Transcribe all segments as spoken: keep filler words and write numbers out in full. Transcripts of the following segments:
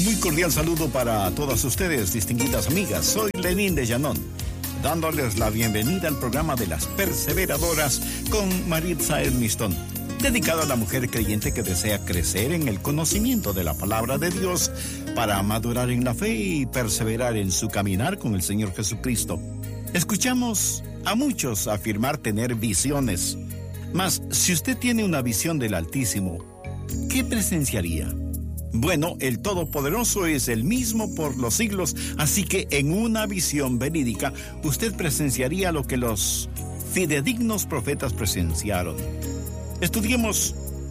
Muy cordial saludo para todas ustedes, distinguidas amigas. Soy Lenín de Llanón, dándoles la bienvenida al programa de las perseveradoras con Maritza Edmiston, dedicado a la mujer creyente que desea crecer en el conocimiento de la palabra de Dios para madurar en la fe y perseverar en su caminar con el Señor Jesucristo. Escuchamos a muchos afirmar tener visiones, mas si usted tiene una visión del Altísimo, ¿qué presenciaría? Bueno, el Todopoderoso es el mismo por los siglos, así que en una visión verídica usted presenciaría lo que los fidedignos profetas presenciaron. Estudiemos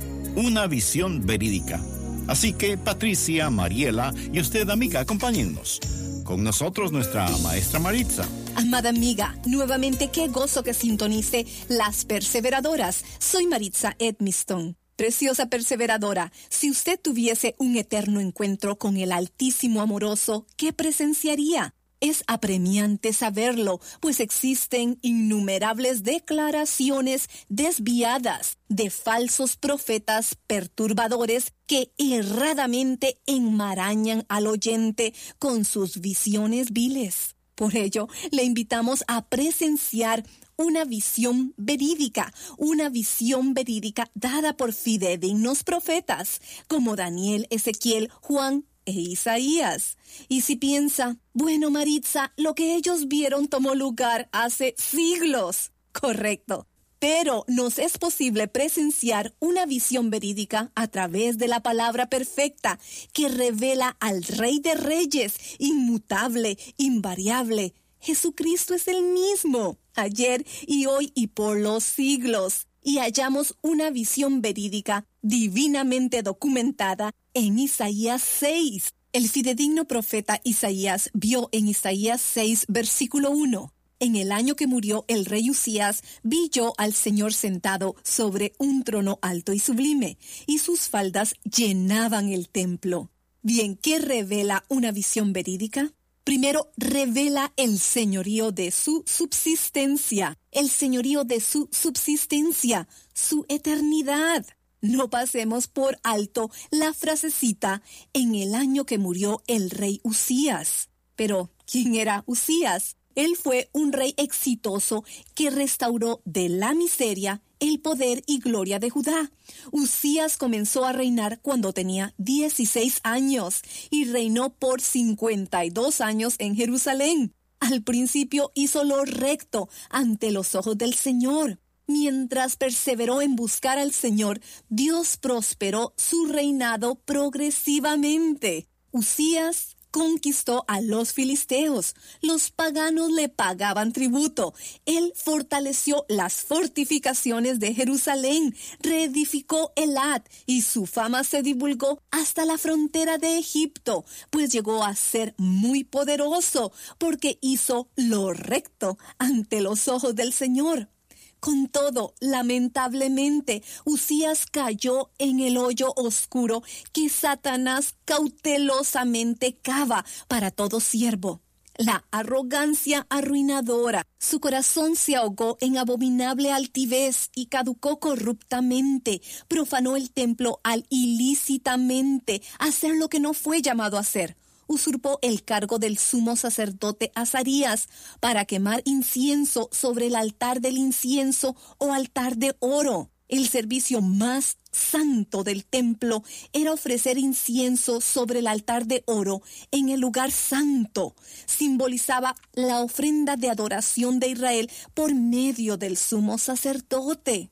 una visión verídica. Así que Patricia, Mariela y usted, amiga, acompáñennos. Con nosotros nuestra maestra Maritza. Amada amiga, nuevamente qué gozo que sintonice Las Perseveradoras. Soy Maritza Edmiston. Preciosa perseveradora, si usted tuviese un eterno encuentro con el Altísimo Amoroso, ¿qué presenciaría? Es apremiante saberlo, pues existen innumerables declaraciones desviadas de falsos profetas perturbadores que erradamente enmarañan al oyente con sus visiones viles. Por ello, le invitamos a presenciar una visión verídica, una visión verídica dada por fidedignos profetas como Daniel, Ezequiel, Juan e Isaías. Y si piensa, bueno, Maritza, lo que ellos vieron tomó lugar hace siglos. Correcto. Pero nos es posible presenciar una visión verídica a través de la palabra perfecta que revela al Rey de Reyes, inmutable, invariable. Jesucristo es el mismo, ayer y hoy y por los siglos. Y hallamos una visión verídica divinamente documentada en Isaías seis. El fidedigno profeta Isaías vio en Isaías seis, versículo uno. En el año que murió el rey Usías, vi yo al Señor sentado sobre un trono alto y sublime, y sus faldas llenaban el templo. Bien, ¿qué revela una visión verídica? Primero, revela el señorío de su subsistencia, el señorío de su subsistencia, su eternidad. No pasemos por alto la frasecita en el año que murió el rey Usías. Pero, ¿quién era Usías? Él fue un rey exitoso que restauró de la miseria el poder y gloria de Judá. Usías comenzó a reinar cuando tenía dieciséis años y reinó por cincuenta y dos años en Jerusalén. Al principio hizo lo recto ante los ojos del Señor. Mientras perseveró en buscar al Señor, Dios prosperó su reinado progresivamente. Usías conquistó a los filisteos. Los paganos le pagaban tributo. Él fortaleció las fortificaciones de Jerusalén, reedificó Elat y su fama se divulgó hasta la frontera de Egipto, pues llegó a ser muy poderoso porque hizo lo recto ante los ojos del Señor. Con todo, lamentablemente, Usías cayó en el hoyo oscuro que Satanás cautelosamente cava para todo siervo. La arrogancia arruinadora. Su corazón se ahogó en abominable altivez y caducó corruptamente. Profanó el templo al ilícitamente hacer lo que no fue llamado a hacer. Usurpó el cargo del sumo sacerdote Azarías para quemar incienso sobre el altar del incienso o altar de oro. El servicio más santo del templo era ofrecer incienso sobre el altar de oro en el lugar santo. Simbolizaba la ofrenda de adoración de Israel por medio del sumo sacerdote.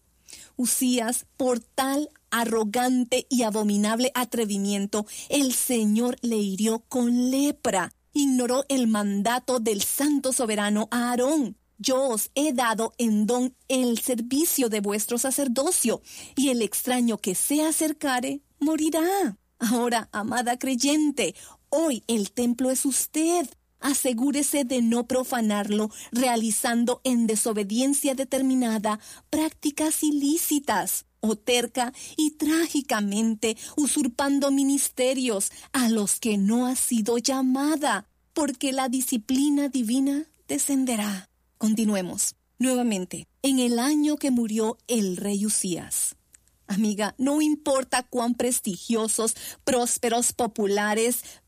Usías, por tal arrogante y abominable atrevimiento, el Señor le hirió con lepra. Ignoró el mandato del santo soberano a Aarón. Yo os he dado en don el servicio de vuestro sacerdocio, y el extraño que se acercare morirá. Ahora, amada creyente, hoy el templo es usted. Asegúrese de no profanarlo, realizando en desobediencia determinada prácticas ilícitas, o terca y trágicamente usurpando ministerios a los que no ha sido llamada, porque la disciplina divina descenderá. Continuemos. Nuevamente, en el año que murió el rey Usías. Amiga, no importa cuán prestigiosos, prósperos, populares,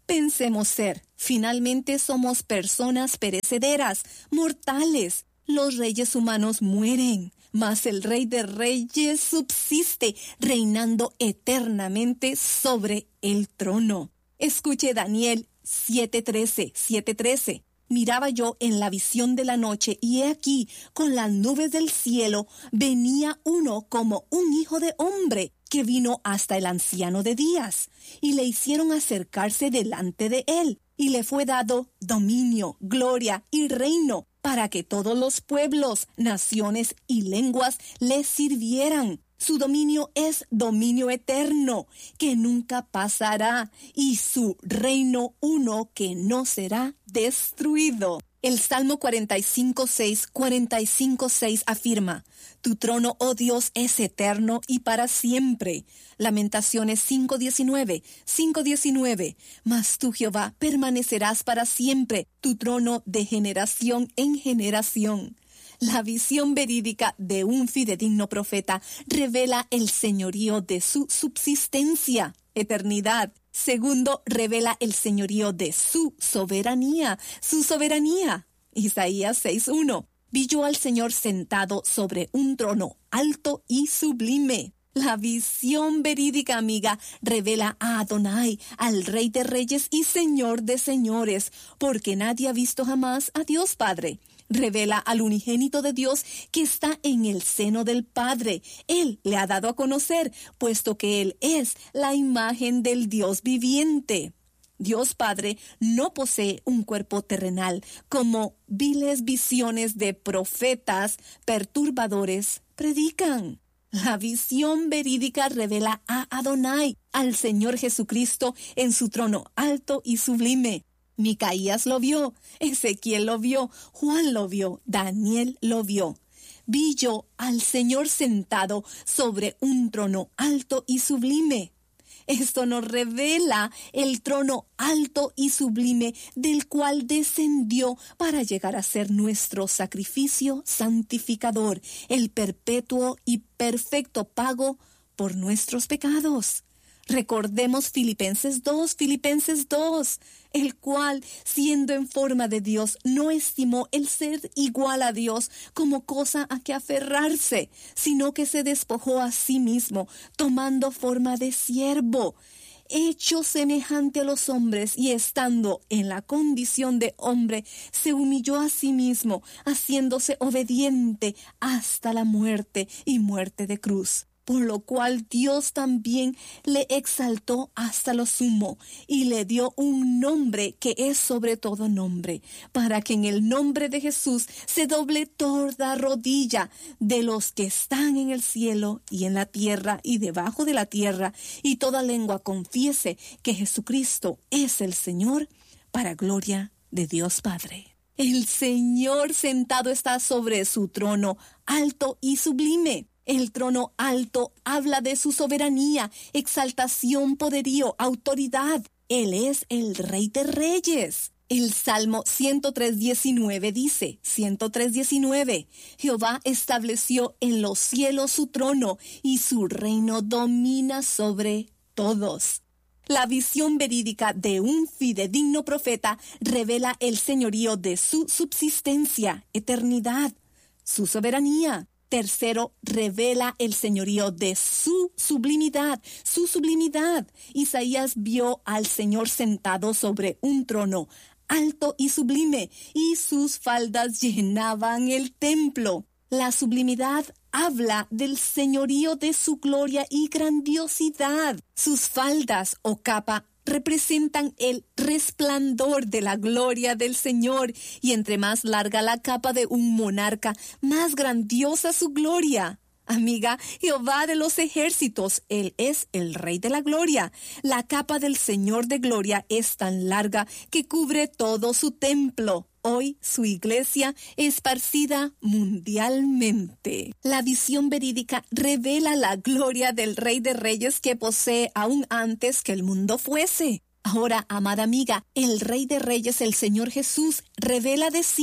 Pensemos ser, finalmente somos personas perecederas, mortales. Los reyes humanos mueren, mas el Rey de Reyes subsiste, reinando eternamente sobre el trono. Escuche Daniel siete trece, siete trece. Miraba yo en la visión de la noche, y he aquí, con las nubes del cielo, venía uno como un hijo de hombre, que vino hasta el anciano de días, y le hicieron acercarse delante de él, y le fue dado dominio, gloria y reino, para que todos los pueblos, naciones y lenguas le sirvieran. Su dominio es dominio eterno, que nunca pasará, y su reino uno que no será destruido. El Salmo cuarenta y cinco seis, cuarenta y cinco seis afirma: Tu trono, oh Dios, es eterno y para siempre. Lamentaciones cinco diecinueve, cinco diecinueve. Mas tú, Jehová, permanecerás para siempre, tu trono de generación en generación. La visión verídica de un fidedigno profeta revela el señorío de su subsistencia, eternidad. Segundo, revela el señorío de su soberanía, su soberanía. Isaías seis uno. Vi yo al Señor sentado sobre un trono alto y sublime. La visión verídica, amiga, revela a Adonai, al Rey de Reyes y Señor de Señores, porque nadie ha visto jamás a Dios Padre. Revela al unigénito de Dios que está en el seno del Padre. Él le ha dado a conocer, puesto que Él es la imagen del Dios viviente. Dios Padre no posee un cuerpo terrenal, como viles visiones de profetas perturbadores predican. La visión verídica revela a Adonai, al Señor Jesucristo, en su trono alto y sublime. Micaías lo vio, Ezequiel lo vio, Juan lo vio, Daniel lo vio. Vi yo al Señor sentado sobre un trono alto y sublime. Esto nos revela el trono alto y sublime del cual descendió para llegar a ser nuestro sacrificio santificador, el perpetuo y perfecto pago por nuestros pecados. Recordemos Filipenses dos, Filipenses dos, el cual, siendo en forma de Dios, no estimó el ser igual a Dios como cosa a que aferrarse, sino que se despojó a sí mismo, tomando forma de siervo, hecho semejante a los hombres, y estando en la condición de hombre, se humilló a sí mismo, haciéndose obediente hasta la muerte y muerte de cruz. Por lo cual Dios también le exaltó hasta lo sumo y le dio un nombre que es sobre todo nombre, para que en el nombre de Jesús se doble toda rodilla de los que están en el cielo y en la tierra y debajo de la tierra, y toda lengua confiese que Jesucristo es el Señor, para gloria de Dios Padre. El Señor sentado está sobre su trono alto y sublime. El trono alto habla de su soberanía, exaltación, poderío, autoridad. Él es el Rey de Reyes. El Salmo ciento tres diecinueve dice, ciento tres diecinueve, Jehová estableció en los cielos su trono y su reino domina sobre todos. La visión verídica de un fidedigno profeta revela el señorío de su subsistencia, eternidad, su soberanía. Tercero, revela el señorío de su sublimidad, su sublimidad. Isaías vio al Señor sentado sobre un trono alto y sublime, y sus faldas llenaban el templo. La sublimidad habla del señorío de su gloria y grandiosidad. Sus faldas o capa representan el resplandor de la gloria del Señor, y entre más larga la capa de un monarca, más grandiosa su gloria. Amiga, Jehová de los ejércitos, Él es el Rey de la gloria. La capa del Señor de gloria es tan larga que cubre todo su templo. Hoy su iglesia esparcida mundialmente. La visión verídica revela la gloria del Rey de Reyes que posee aún antes que el mundo fuese. Ahora, amada amiga, el Rey de Reyes, el Señor Jesús, revela de sí.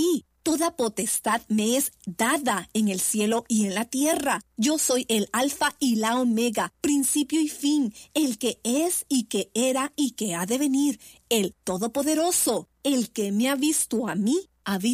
Toda potestad me es dada en el cielo y en la tierra. Yo soy el Alfa y la Omega, principio y fin, el que es y que era y que ha de venir, el Todopoderoso, el que me ha visto a mí, ha visto